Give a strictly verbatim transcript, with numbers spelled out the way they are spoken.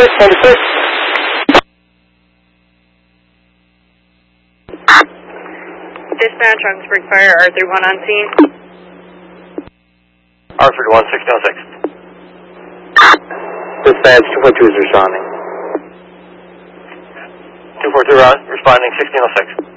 six, number six. Dispatch, Augsburg Fire, R thirty-one on scene. R thirty-one, sixteen oh six. Dispatch, two four two is responding. two four two, Ron, responding, sixteen oh six.